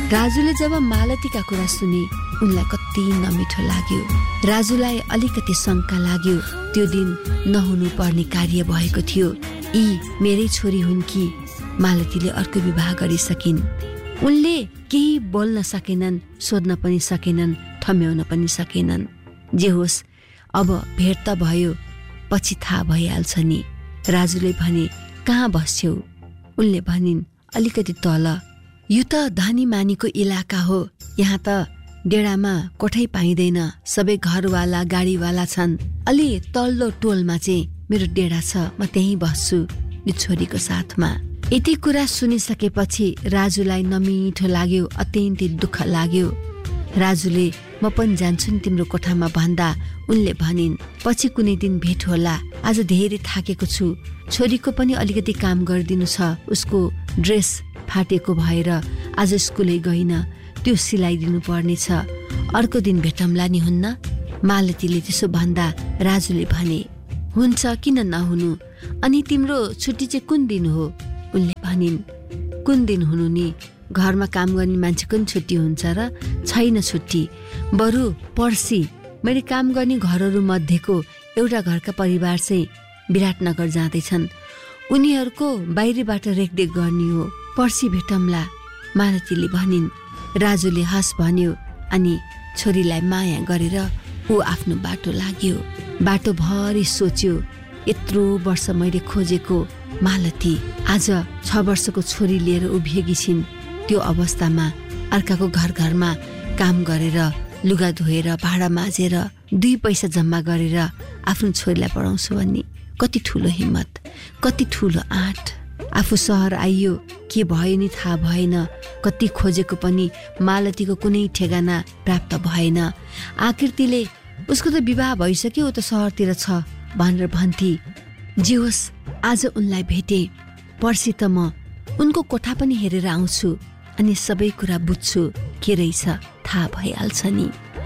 राजुले जब मालतीका कुरा सुने उनलाई कति नमिठो लाग्यो। राजुलाई अलिकति शंका लाग्यो। त्यो दिन नहुनु पर्ने कार्य भएको थियो। यी मेरै छोरी हुन् कि? मालतीले अर्को विवाह गरिसकिन्। उनले केही बोल्न सकेनन्, सोध्न पनि सकेनन्, ठम्याउन पनि सकेनन्। जे होस्, अब भेट त भयो, पछि थाहा भइहाल्छ नि। राजुले भने, कहाँ बस्छौ? उनले भनिन्, अलिकति तल। यो त धनी मानीको इलाका हो, यहाँ त डेडामा कोठै पाइँदैन, सबै घरवाला गाडीवाला छन्। अलि तल्लो टोलमा चाहिँ मेरो डेडा छ, म त्यहीँ बस्छु यो छोरीको साथमा। यति कुरा सुनिसकेपछि राजुलाई नमिठो लाग्यो, अत्यन्तै दुःख लाग्यो। राजुले, म पनि जान्छु नि तिम्रो कोठामा भन्दा उनले भनिन्, पछि कुनै दिन भेट होला, आज धेरै थाकेको छु। छोरीको पनि अलिकति काम गरिदिनु छ, उसको ड्रेस फाटेको भएर आज स्कुलै गइन, त्यो सिलाइदिनु पर्नेछ। अर्को दिन भेटौँला नि हुन्न? मालतीले त्यसो भन्दा राजुले भने, हुन्छ, किन नहुनु। अनि तिम्रो छुट्टी चाहिँ कुन दिन हो? उनले भनिन्, कुन दिन हुनु नि, घरमा काम गर्ने मान्छेको पनि छुट्टी हुन्छ र? छैन छुट्टी, बरु पर्सि मैले काम गर्ने घरहरू मध्येको एउटा घरका परिवार चाहिँ विराटनगर जाँदैछन्। उनीहरूको बाहिरबाट रेखदेख गर्ने हो, पर्सि भेटौँला, मालतीले भनिन्। राजुले हस भन्यो अनि छोरीलाई माया गरेर ऊ आफ्नो बाटो लाग्यो। बाटोभरि सोच्यो, यत्रो वर्ष मैले खोजेको मालती आज 6 वर्षको छोरी लिएर उभिएकी छिन्। त्यो अवस्थामा अर्काको घर घरमा काम गरेर, लुगा धोएर, भाडा माझेर, 2 पैसा जम्मा गरेर आफ्नो छोरीलाई पढाउँछु भन्ने कति ठुलो हिम्मत, कति ठुलो आँट। आफू सहर आइयो, के भयो नि थाहा भएन। कति खोजेको पनि मालतीको कुनै ठेगाना प्राप्त भएन। आकृतिले उसको त विवाह भइसक्यो, ऊ त सहरतिर छ भनेर भन्थे। जे होस्, आज उनलाई भेटे, पर्सि त म उनको कोठा पनि हेरेर आउँछु अनि सबै कुरा बुझ्छु, के रहेछ थाहा भइहाल्छ नि।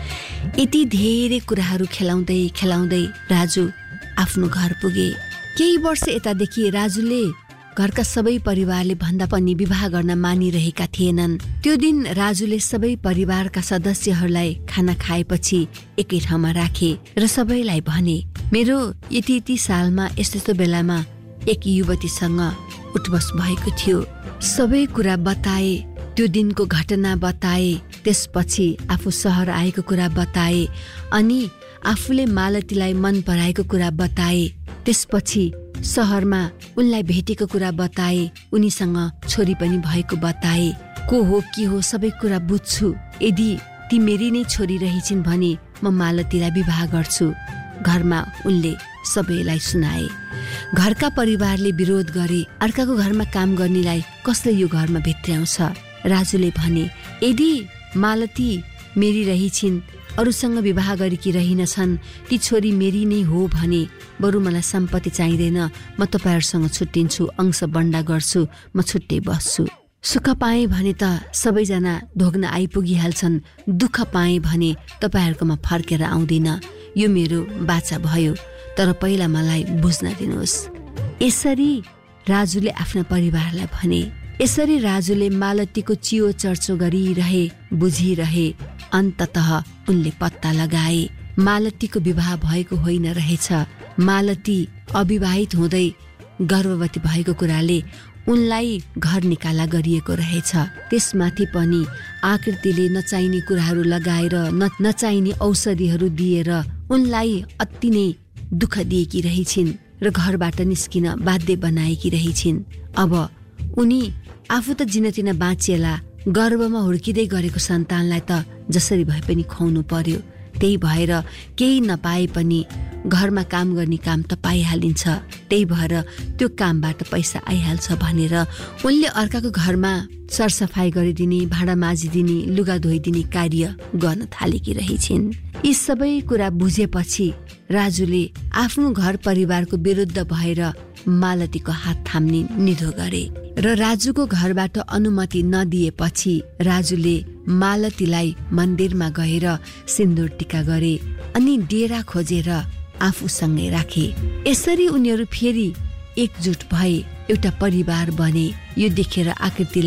यति धेरै कुराहरू खेलाउँदै खेलाउँदै राजु आफ्नो घर पुगे। केही वर्ष यतादेखि राजुले घरका सबै परिवारले भन्दा पनि विवाह गर्न मानिरहेका थिएनन्। त्यो दिन राजुले सबै परिवारका सदस्यहरूलाई खाना खाएपछि एकै ठाउँमा राखे र सबैलाई भने, मेरो यति सालमा यस्तो बेलामा एक युवतीसँग उठबस भएको थियो। सबै कुरा बताए, त्यो दिनको घटना बताए। त्यसपछि आफू सहर आएको कुरा बताए अनि आफूले मालतीलाई मन पराएको कुरा बताए। त्यसपछि सहरमा उनलाई भेटेको कुरा बताए, उनीसँग छोरी पनि भएको बताए। को हो के हो सबै कुरा बुझ्छु, यदि ती मेरी नै छोरी रहेछिन् भने म मालतीलाई विवाह गर्छु। घरमा उनले सबैलाई सुनाए। घरका परिवारले विरोध गरे, अर्काको घरमा काम गर्नेलाई कसले यो घरमा भित्र्याउँछ। राजुले भने, यदि मालती मेरी रहेछिन्, अरूसँग विवाह गरेकी रहेनछन्, ती छोरी मेरी नै हो भने बरु मलाई सम्पत्ति चाहिँदैन, म तपाईहरुसँग छुट्टिन्छु, अंश बन्डा गर्छु, म छुट्टै बस्छु। सुख पाएँ भने त सबैजना ढोग्न आइपुगिहाल्छन्, दुःख पाएँ भने तपाईहरुकोमा फर्केर आउँदिन। यो मेरो बाचा भयो, तर पहिला मलाई बुझ्न दिनुहोस्। यसरी राजुले आफ्ना परिवारलाई भने। यसरी राजुले मालतीको चियो चर्चो गरिरहे, बुझिरहे। अन्ततः उनले पत्ता लगाए मालतीको विवाह भएको होइन रहेछ। मालती अविवाहित हुँदै गर्भवती भएको कुराले उनलाई घर निकाला गरिएको रहेछ। त्यसमाथि पनि आकृतिले नचाहिने कुराहरू लगाएर, नचाहिने औषधिहरू दिएर उनलाई अति नै दुःख दिएकी रहेछिन् र घरबाट निस्किन बाध्य बनाएकी रहेछिन्। अब उनी आफू त जिनतिन बाँचिएला, गर्भमा हुर्किँदै गरेको सन्तानलाई त जसरी भए पनि खुवाउनु पर्यो। त्यही भएर केही नपाए पनि घरमा काम गर्ने काम त पाइहालिन्छ, त्यही भएर त्यो कामबाट पैसा आइहाल्छ भनेर उनले अर्काको घरमा सरसफाई गरिदिने, भाडा माझिदिने, लुगा धोइदिने कार्य गर्न थालेकी रहेछिन्। यी सबै कुरा बुझेपछि राजुले आफ्नो घर परिवारको विरुद्ध भएर मालतीको हात थाम्ने निधो गरे र राजुको घरबाट अनुमति नदिएपछि राजुले मालतीलाई मन्दिरमा गएर सिन्दूर टीका गरे अनि डेरा खोजेर आफूसँगै राखे। यसरी उनीहरू फेरि एकजुट भए, एउटा परिवार बने। यो देखेर आकृतिलाई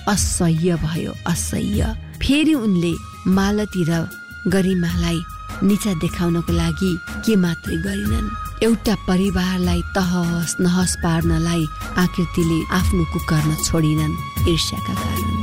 असह्य भयो, असह्य। फेरि उनले मालती र गरिमालाई निचा देखाउनको लागि के मात्रै गरिनन्, एउटा परिवारलाई तहस नहस पार्नलाई आकृतिले आफ्नो कुकर्म छोडिनन् ईर्ष्याका कारण।